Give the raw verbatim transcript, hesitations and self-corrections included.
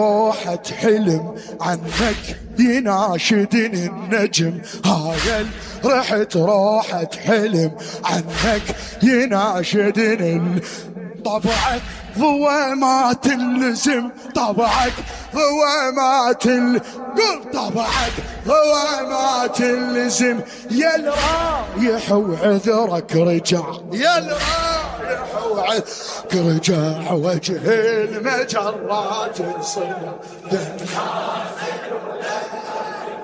روحة حلم عنك يناشدني النجم، هاي رحت روحة حلم عنك يناشدني. طبعك ضوى ما تلزم، طبعك ضوى ما تل قل طبعك ضوى ما تلزم. يا الرايح وعذرك رجع، يا الرايح وعذرك رجع، وجه المجرات يصير